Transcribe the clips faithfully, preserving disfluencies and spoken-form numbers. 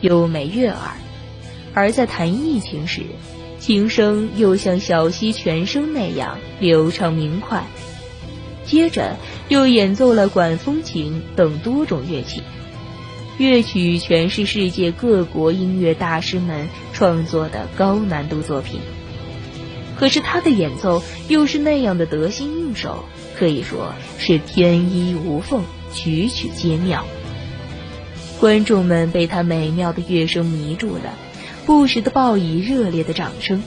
优美悦耳；而在弹意情时，琴声又像小溪泉声那样流畅明快。接着又演奏了管风琴等多种乐器，乐曲全是世界各国音乐大师们创作的高难度作品。可是他的演奏又是那样的得心应手，可以说是天衣无缝，曲曲皆妙。观众们被他美妙的乐声迷住了，不时地报以热烈的掌声。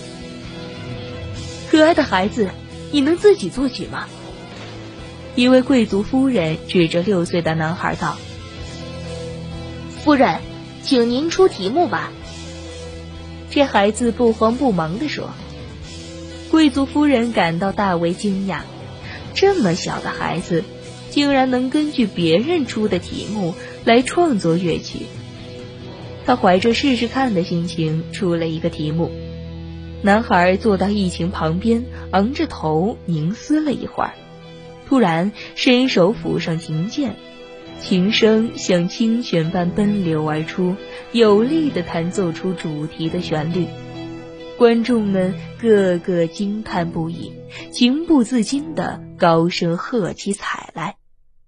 可爱的孩子，你能自己作曲吗？一位贵族夫人指着六岁的男孩道：夫人，请您出题目吧。这孩子不慌不忙地说。贵族夫人感到大为惊讶，这么小的孩子竟然能根据别人出的题目来创作乐曲。他怀着试试看的心情出了一个题目。男孩坐到一琴旁边，昂着头凝思了一会儿，突然伸手抚上琴键，琴声像清泉般奔流而出，有力地弹奏出主题的旋律。观众们个个惊叹不已，情不自禁地高声喝起彩来。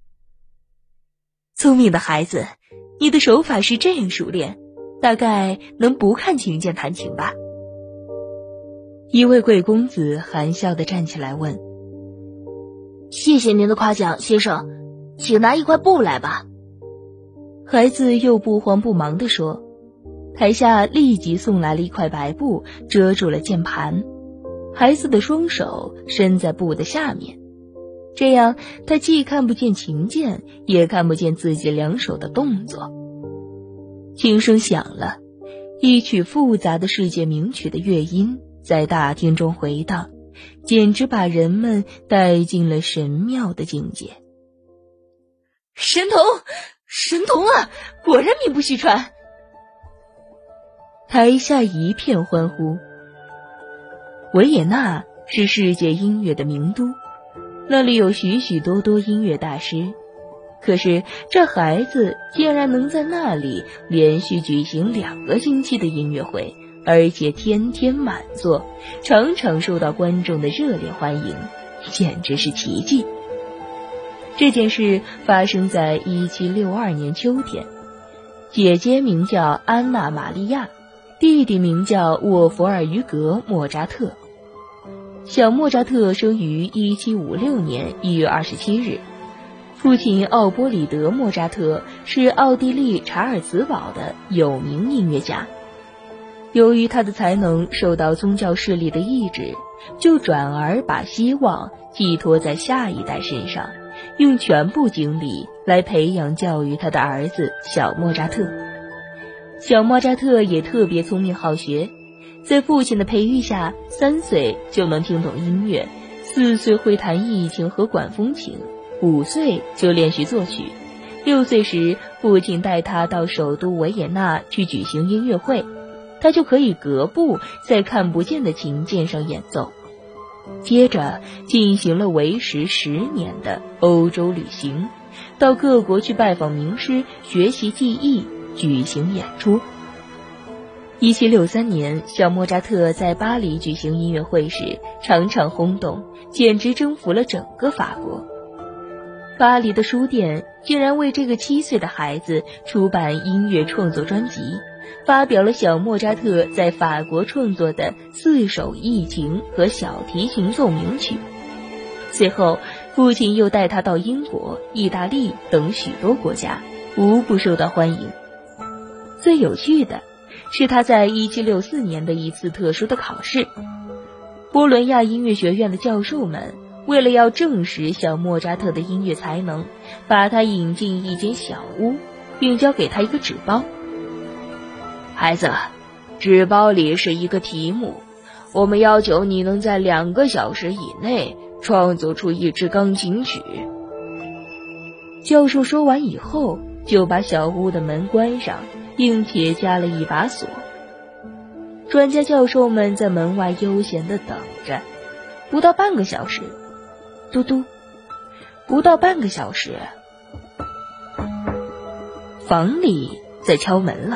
聪明的孩子，你的手法是这样熟练，大概能不看琴键弹琴吧？一位贵公子含笑地站起来问。谢谢您的夸奖，先生，请拿一块布来吧。孩子又不慌不忙地说。台下立即送来了一块白布，遮住了键盘。孩子的双手伸在布的下面，这样他既看不见琴键，也看不见自己两手的动作。琴声响了，一曲复杂的世界名曲的乐音在大厅中回荡，简直把人们带进了神妙的境界。神童，神童啊，果然名不虚传。台下一片欢呼。维也纳是世界音乐的名都，那里有许许多多音乐大师，可是这孩子竟然能在那里连续举行两个星期的音乐会，而且天天满座，常常受到观众的热烈欢迎，简直是奇迹。这件事发生在一七六二年秋天，姐姐名叫安娜·玛利亚，弟弟名叫沃弗尔于格·莫扎特。小莫扎特生于一七五六年一月二十七日，父亲奥波里德·莫扎特是奥地利查尔茨堡的有名音乐家。由于他的才能受到宗教势力的抑制，就转而把希望寄托在下一代身上，用全部精力来培养教育他的儿子小莫扎特。小莫扎特也特别聪明好学，在父亲的培育下，三岁就能听懂音乐，四岁会弹意琴和管风琴，五岁就练习作曲，六岁时父亲带他到首都维也纳去举行音乐会，他就可以隔步在看不见的琴键上演奏。接着进行了为时十年的欧洲旅行，到各国去拜访名师，学习技艺，举行演出。一七六三年，小莫扎特在巴黎举行音乐会时，场场轰动，简直征服了整个法国。巴黎的书店竟然为这个七岁的孩子出版音乐创作专辑，发表了小莫扎特在法国创作的四首忆琴和小提琴奏鸣曲。随后，父亲又带他到英国、意大利等许多国家，无不受到欢迎。最有趣的是他在一七六四年的一次特殊的考试，波伦亚音乐学院的教授们为了要证实小莫扎特的音乐才能，把他引进一间小屋，并交给他一个纸包。孩子，纸包里是一个题目，我们要求你能在两个小时以内创作出一支钢琴曲。教授说完以后，就把小屋的门关上，并且加了一把锁。专家教授们在门外悠闲地等着，不到半个小时，嘟嘟，不到半个小时，房里在敲门了。